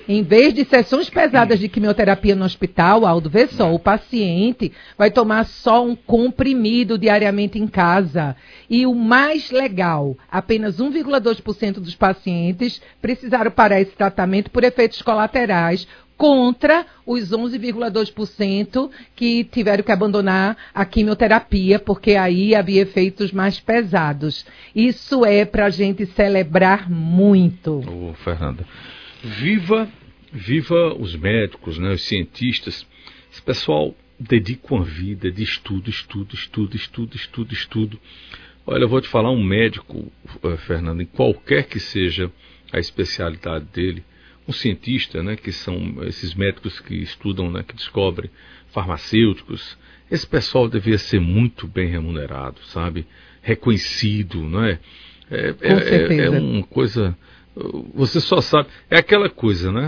Em vez de sessões pesadas de quimioterapia no hospital, Aldo, vê só, o paciente vai tomar só um comprimido diariamente em casa. E o mais legal, apenas 1,2% dos pacientes precisaram parar esse tratamento por efeitos colaterais, contra os 11,2% que tiveram que abandonar a quimioterapia, porque aí havia efeitos mais pesados. Isso é para a gente celebrar muito. Ô, Fernanda, viva os médicos, né, os cientistas. Esse pessoal dedica uma vida de estudo. Olha, eu vou te falar, um médico, Fernanda, em qualquer que seja a especialidade dele, um cientista, né, que são esses médicos que estudam, né, que descobrem farmacêuticos, esse pessoal devia ser muito bem remunerado, sabe? Reconhecido, não é? Com certeza. É uma coisa, você só sabe, é aquela coisa, né?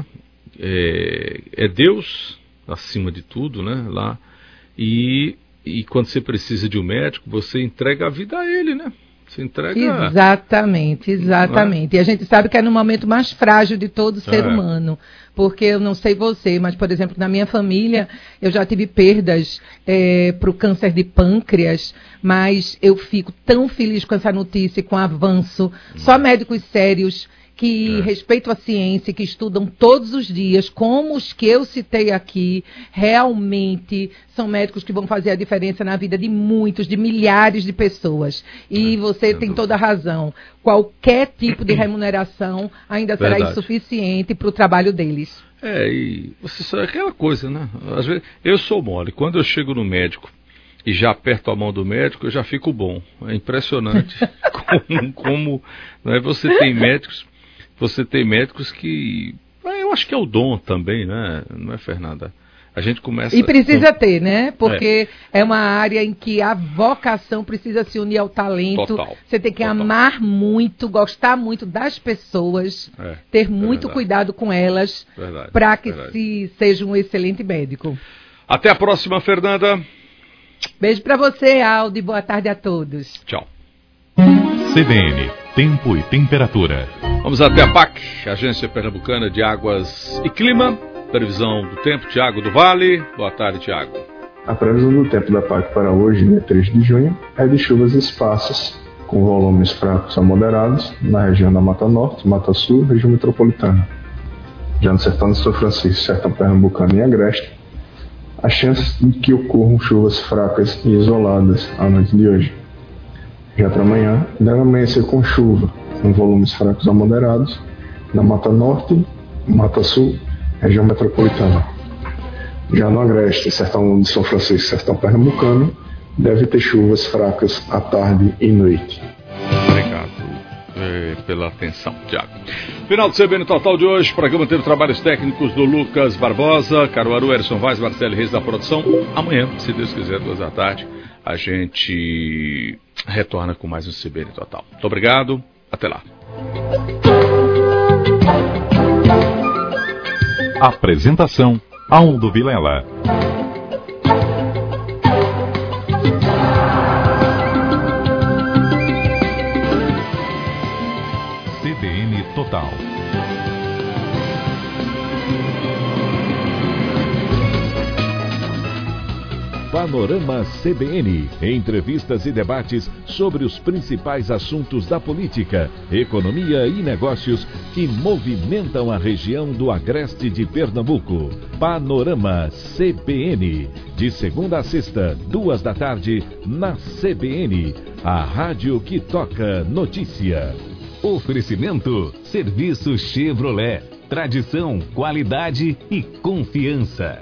É Deus acima de tudo, né? Lá, e quando você precisa de um médico, você entrega a vida a ele, né? Você entrega... Exatamente. E a gente sabe que é no momento mais frágil de todo ser humano. Porque eu não sei você, mas, por exemplo, na minha família, eu já tive perdas para o câncer de pâncreas, mas eu fico tão feliz com essa notícia, com o avanço. Só médicos sérios que respeitam a ciência, que estudam todos os dias, como os que eu citei aqui, realmente são médicos que vão fazer a diferença na vida de muitos, de milhares de pessoas. E você tem toda a razão. Qualquer tipo de remuneração ainda será insuficiente para o trabalho deles. E você sabe aquela coisa, né? Às vezes, eu sou mole. Quando eu chego no médico e já aperto a mão do médico, eu já fico bom. É impressionante como né, você tem médicos que... Eu acho que é o dom também, né? Não é, Fernanda? A gente começa... E precisa ter, né? Porque é uma área em que a vocação precisa se unir ao talento. Total. Você tem que amar muito, gostar muito das pessoas, ter muito cuidado com elas, para que se seja um excelente médico. Até a próxima, Fernanda. Beijo para você, Aldo, e boa tarde a todos. Tchau. CBN, Tempo e Temperatura. Vamos até a PAC, Agência Pernambucana de Águas e Clima. Previsão do tempo, Tiago do Vale. Boa tarde, Tiago. A previsão do tempo da PAC para hoje, dia 3 de junho, é de chuvas esparsas, com volumes fracos a moderados, na região da Mata Norte, Mata Sul, região metropolitana. Já no sertão de São Francisco, sertão pernambucano e agreste, há chances de que ocorram chuvas fracas e isoladas à noite de hoje. Já para amanhã, deve amanhecer com chuva, com volumes fracos a moderados, na Mata Norte, Mata Sul, região metropolitana. Já no agreste, sertão de São Francisco, sertão pernambucano, deve ter chuvas fracas à tarde e noite. Obrigado pela atenção, Tiago. Final do CBN Total de hoje, programa teve trabalhos técnicos do Lucas Barbosa, Caruaru, Erison Vaz, Marcelo Reis da produção. Amanhã, se Deus quiser, 2 da tarde, a gente retorna com mais um CBN Total. Muito obrigado, até lá. Apresentação, Aldo Vilela. CBN Total. Panorama CBN. Entrevistas e debates sobre os principais assuntos da política, economia e negócios que movimentam a região do agreste de Pernambuco. Panorama CBN. De segunda a sexta, 2 da tarde, na CBN. A rádio que toca notícia. Oferecimento: Serviço Chevrolet. Tradição, qualidade e confiança.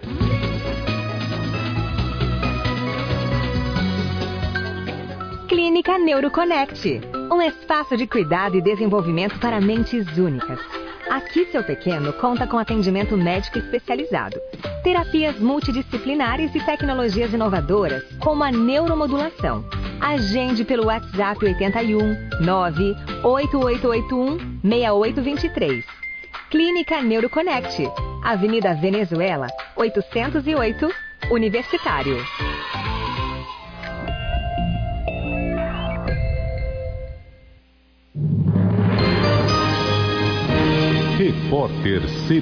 Clínica NeuroConnect, um espaço de cuidado e desenvolvimento para mentes únicas. Aqui seu pequeno conta com atendimento médico especializado, terapias multidisciplinares e tecnologias inovadoras, como a neuromodulação. Agende pelo WhatsApp 81 98881 6823. Clínica NeuroConnect, Avenida Venezuela, 808, Universitário. Repórter CBN.